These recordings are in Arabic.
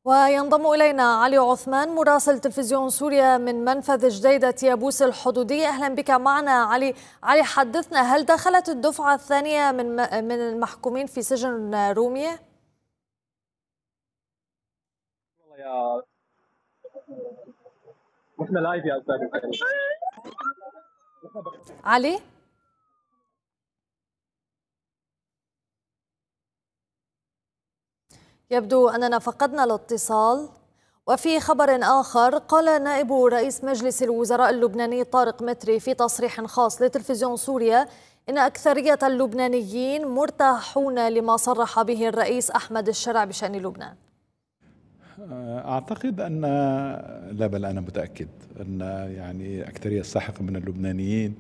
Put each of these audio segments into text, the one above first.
وينضم إلينا علي عثمان مراسل تلفزيون سوريا من منفذ جديدة يابوس الحدودي. أهلا بك معنا علي. حدثنا، هل دخلت الدفعة الثانية من المحكومين في سجن رومية؟ يا واحنا لايف يا استاذ علي. يبدو أننا فقدنا الاتصال. وفي خبر آخر، قال نائب رئيس مجلس الوزراء اللبناني طارق متري في تصريح خاص لتلفزيون سوريا إن أكثرية اللبنانيين مرتاحون لما صرح به الرئيس أحمد الشرع بشأن لبنان. أعتقد أن لا، بل أنا متأكد أن يعني أكثرية الساحقة من اللبنانيين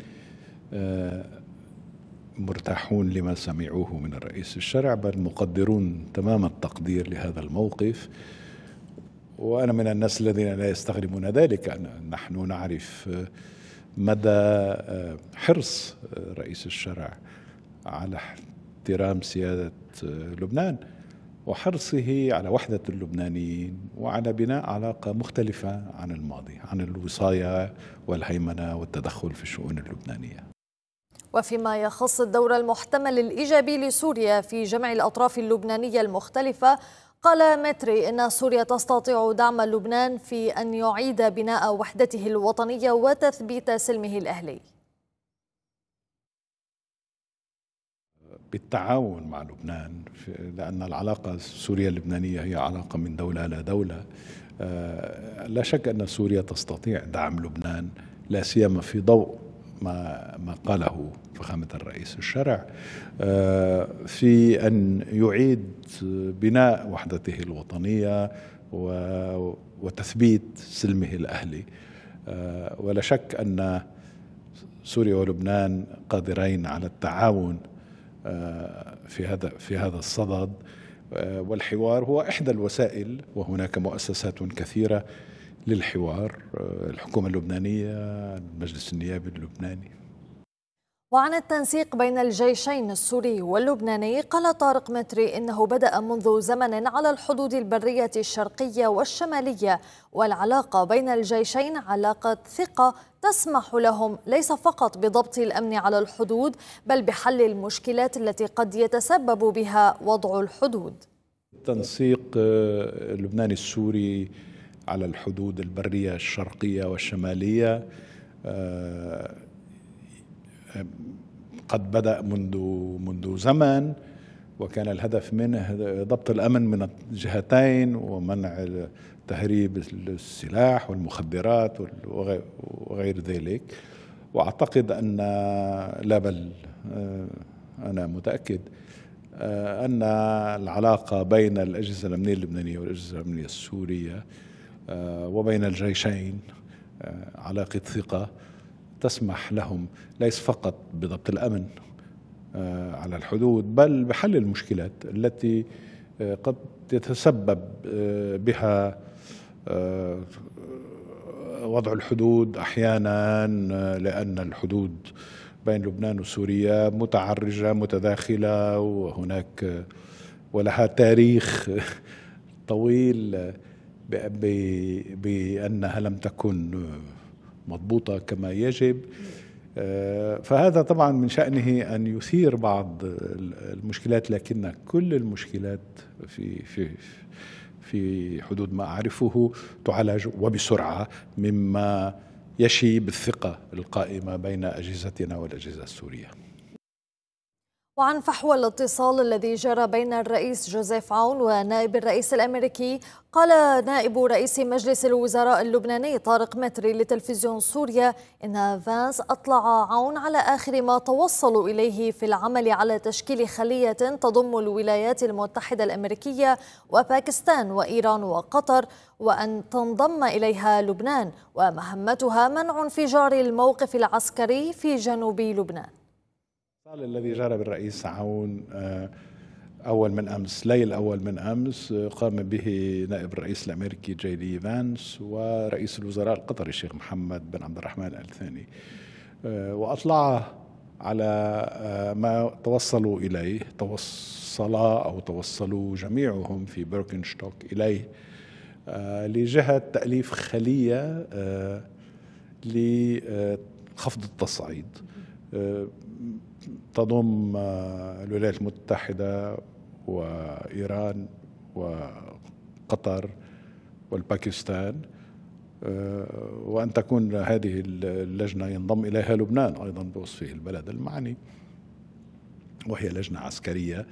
مرتاحون لما سمعوه من الرئيس الشرع، بل مقدرون تمام التقدير لهذا الموقف. وأنا من الناس الذين لا يستغربون ذلك. نحن نعرف مدى حرص رئيس الشرع على احترام سيادة لبنان وحرصه على وحدة اللبنانيين وعلى بناء علاقة مختلفة عن الماضي، عن الوصاية والهيمنة والتدخل في الشؤون اللبنانية. وفيما يخص الدور المحتمل الإيجابي لسوريا في جمع الأطراف اللبنانية المختلفة، قال متري إن سوريا تستطيع دعم لبنان في أن يعيد بناء وحدته الوطنية وتثبيت سلمه الأهلي بالتعاون مع لبنان، لأن العلاقة السورية اللبنانية هي علاقة من دولة إلى دولة. لا شك أن سوريا تستطيع دعم لبنان، لا سيما في ضوء ما قاله فخامة الرئيس الشرع في أن يعيد بناء وحدته الوطنية وتثبيت سلمه الأهلي. ولا شك أن سوريا ولبنان قادرين على التعاون في هذا الصدد، والحوار هو إحدى الوسائل، وهناك مؤسسات كثيرة للحوار: الحكومة اللبنانية، المجلس النيابي اللبناني. وعن التنسيق بين الجيشين السوري واللبناني، قال طارق متري إنه بدأ منذ زمن على الحدود البرية الشرقية والشمالية، والعلاقة بين الجيشين علاقة ثقة تسمح لهم ليس فقط بضبط الأمن على الحدود، بل بحل المشكلات التي قد يتسبب بها وضع الحدود. التنسيق اللبناني السوري على الحدود البرية الشرقية والشمالية قد بدأ منذ زمن، وكان الهدف منه ضبط الأمن من الجهتين ومنع تهريب السلاح والمخدرات وغير ذلك. وأعتقد أن لا، بل أنا متأكد أن العلاقة بين الأجهزة الأمنية اللبنانية والأجهزة الأمنية السورية وبين الجيشين علاقة ثقة تسمح لهم ليس فقط بضبط الأمن على الحدود، بل بحل المشكلات التي قد يتسبب بها وضع الحدود أحيانا، لأن الحدود بين لبنان وسوريا متعرجة متداخلة، وهناك ولها تاريخ طويل بأنها لم تكن مضبوطة كما يجب. فهذا طبعا من شأنه أن يثير بعض المشكلات، لكن كل المشكلات في حدود ما أعرفه تعالج وبسرعة، مما يشي بالثقة القائمة بين أجهزتنا والأجهزة السورية. وعن فحوى الاتصال الذي جرى بين الرئيس جوزيف عون ونائب الرئيس الأمريكي، قال نائب رئيس مجلس الوزراء اللبناني طارق متري لتلفزيون سوريا إن فانس أطلع عون على آخر ما توصلوا إليه في العمل على تشكيل خلية تضم الولايات المتحدة الأمريكية وباكستان وإيران وقطر، وأن تنضم إليها لبنان، ومهمتها منع انفجار الموقف العسكري في جنوب لبنان. الذي جرى بالرئيس عون أول من أمس، ليل أول من أمس، قام به نائب الرئيس الأمريكي جي دي فانس ورئيس الوزراء القطري الشيخ محمد بن عبد الرحمن آل ثاني، وأطلع على ما توصلوا إليه، توصلوا جميعهم في بيركنستوك إليه لجهة تأليف خلية لخفض التصعيد تضم الولايات المتحدة وإيران وقطر والباكستان، وأن تكون هذه اللجنة ينضم إليها لبنان أيضا بوصفه البلد المعني، وهي لجنة عسكرية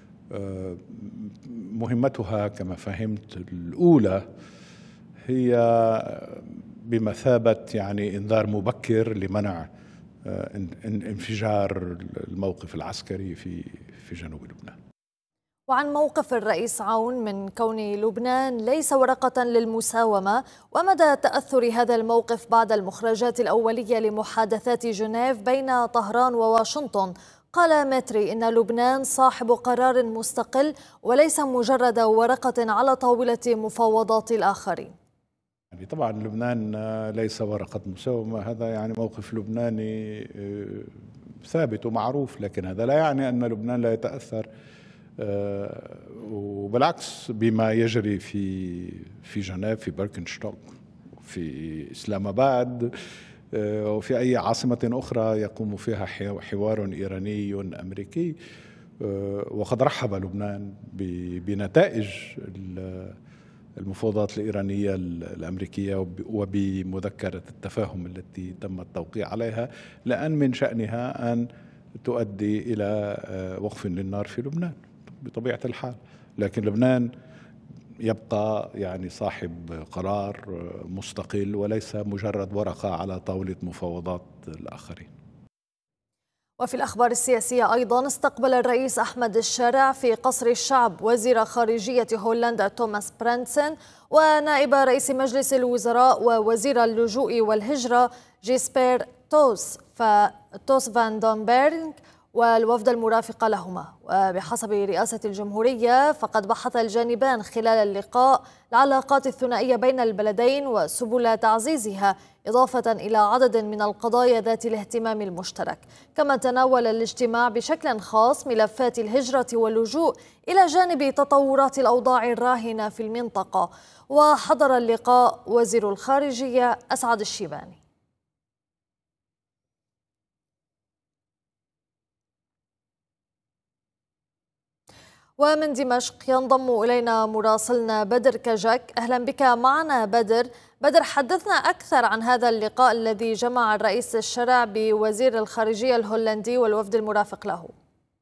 مهمتها كما فهمت الأولى هي بمثابة يعني إنذار مبكر لمنع انفجار الموقف العسكري في جنوب لبنان. وعن موقف الرئيس عون من كون لبنان ليس ورقة للمساومة، ومدى تأثر هذا الموقف بعد المخرجات الأولية لمحادثات جنيف بين طهران وواشنطن. قال متري إن لبنان صاحب قرار مستقل وليس مجرد ورقة على طاولة مفاوضات الآخرين. يعني طبعا لبنان ليس ورقة مساومة، هذا يعني موقف لبناني ثابت ومعروف، لكن هذا لا يعني أن لبنان لا يتأثر، وبالعكس بما يجري في جنيف، في بيركنشتوك، في إسلام آباد، وفي أي عاصمة أخرى يقوم فيها حوار إيراني أمريكي. وقد رحب لبنان بنتائج المفاوضات الإيرانية الأمريكية وبمذكرة التفاهم التي تم التوقيع عليها، لأن من شأنها أن تؤدي إلى وقف للنار في لبنان بطبيعة الحال. لكن لبنان يبقى يعني صاحب قرار مستقل وليس مجرد ورقة على طاولة مفاوضات الآخرين. وفي الأخبار السياسية أيضا، استقبل الرئيس أحمد الشارع في قصر الشعب وزير خارجية هولندا توماس برانتسن ونائب رئيس مجلس الوزراء ووزير اللجوء والهجرة جيسبير توس فان دونبرغ والوفد المرافق لهما. وبحسب رئاسة الجمهورية فقد بحث الجانبان خلال اللقاء العلاقات الثنائية بين البلدين وسبل تعزيزها، إضافة إلى عدد من القضايا ذات الاهتمام المشترك. كما تناول الاجتماع بشكل خاص ملفات الهجرة واللجوء إلى جانب تطورات الأوضاع الراهنة في المنطقة. وحضر اللقاء وزير الخارجية أسعد الشيباني. ومن دمشق ينضم إلينا مراسلنا بدر كجك. أهلا بك معنا بدر، حدثنا أكثر عن هذا اللقاء الذي جمع الرئيس الشرع بوزير الخارجية الهولندي والوفد المرافق له.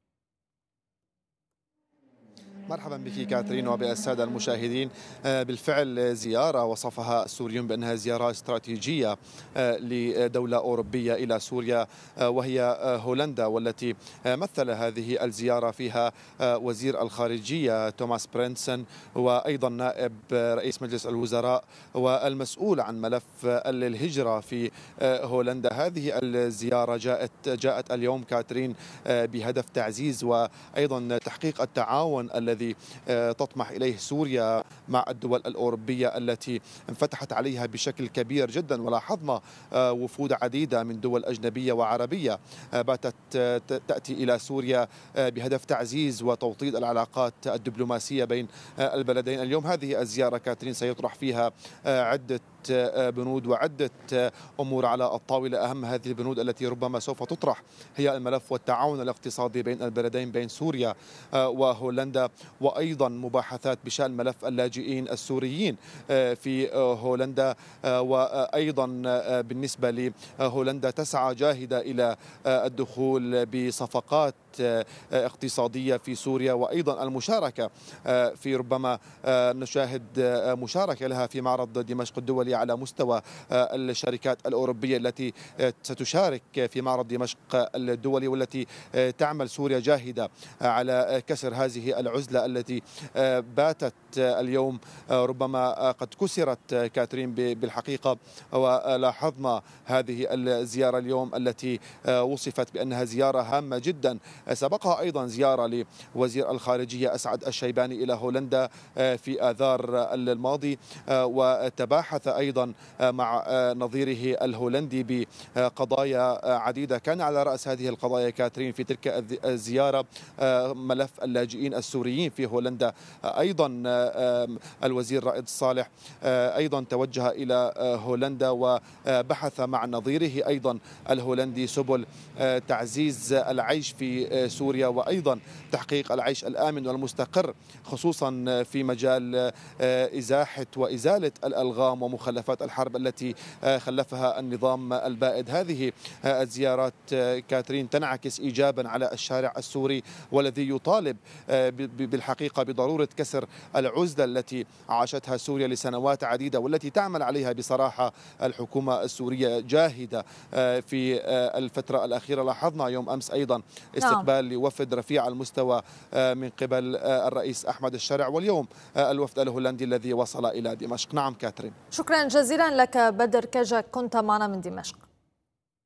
مرحبا بك كاترين وبالسادة المشاهدين. بالفعل زيارة وصفها السوريون بأنها زيارة استراتيجية لدولة أوروبية إلى سوريا وهي هولندا، والتي مثل هذه الزيارة فيها وزير الخارجية توماس برانتسن وأيضا نائب رئيس مجلس الوزراء والمسؤول عن ملف الهجرة في هولندا. هذه الزيارة جاءت اليوم كاترين بهدف تعزيز وأيضا تحقيق التعاون الذي تطمح إليه سوريا مع الدول الأوروبية التي انفتحت عليها بشكل كبير جدا. ولاحظنا وفود عديدة من دول أجنبية وعربية باتت تأتي إلى سوريا بهدف تعزيز وتوطيد العلاقات الدبلوماسية بين البلدين. اليوم هذه الزيارة كاترين سيطرح فيها عدة بنود وعدة أمور على الطاولة. أهم هذه البنود التي ربما سوف تطرح هي الملف والتعاون الاقتصادي بين البلدين، بين سوريا وهولندا، وأيضا مباحثات بشأن ملف اللاجئين السوريين في هولندا. وأيضا بالنسبة لهولندا تسعى جاهدة إلى الدخول بصفقات اقتصادية في سوريا، وأيضا المشاركة في ربما نشاهد مشاركة لها في معرض دمشق الدولي على مستوى الشركات الأوروبية التي ستشارك في معرض دمشق الدولي، والتي تعمل سوريا جاهدة على كسر هذه العزلة التي باتت اليوم ربما قد كسرت كاترين بالحقيقة. ولاحظنا هذه الزيارة اليوم التي وصفت بأنها زيارة هامة جدا سبقها أيضا زيارة لوزير الخارجية أسعد الشيباني إلى هولندا في آذار الماضي، وتباحث أيضا مع نظيره الهولندي بقضايا عديدة. كان على رأس هذه القضايا كاترين في تلك الزيارة ملف اللاجئين السوريين في هولندا. أيضا الوزير رائد صالح أيضا توجه إلى هولندا وبحث مع نظيره أيضا الهولندي سبل تعزيز العيش في سوريا وأيضا تحقيق العيش الآمن والمستقر، خصوصا في مجال إزاحة وإزالة الألغام ومخلفات الحرب التي خلفها النظام البائد. هذه الزيارات كاترين تنعكس إيجابا على الشارع السوري، والذي يطالب بالحقيقة بضرورة كسر العزلة التي عاشتها سوريا لسنوات عديدة، والتي تعمل عليها بصراحة الحكومة السورية جاهدة. في الفترة الأخيرة لاحظنا يوم أمس أيضا استقبال لوفد رفيع المستوى من قبل الرئيس أحمد الشرع، واليوم الوفد الهولندي الذي وصل إلى دمشق. نعم كاترين. شكرا جزيلا لك بدر كجك، كنت معنا من دمشق.